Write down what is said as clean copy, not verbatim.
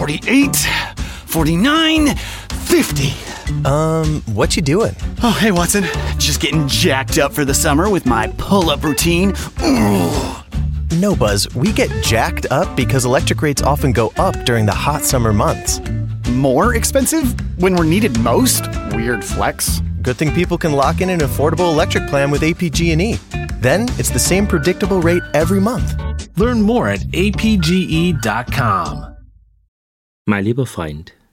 48, 49, 50. What you doing? Oh, hey, Watson. Just getting jacked up for the summer with my pull-up routine. Ooh. No, Buzz, we get jacked up because electric rates often go up during the hot summer months. More expensive when we're needed most? Weird flex. Good thing people can lock in an affordable electric plan with APG&E. Then it's the same predictable rate every month. Learn more at apge.com. Mein lieber Freund,